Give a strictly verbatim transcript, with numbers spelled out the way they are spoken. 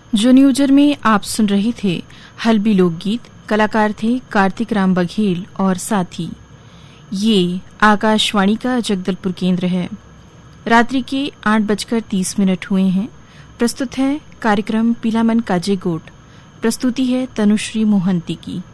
जो न्यूजर में आप सुन रहे थे हल्बी लोकगीत, कलाकार थे कार्तिक राम बघेल और साथी। ये आकाशवाणी का जगदलपुर केंद्र है। रात्रि के आठ बजकर तीस मिनट हुए हैं। प्रस्तुत है कार्यक्रम पीलामन काजे गोट। प्रस्तुति है तनुश्री मोहंती की।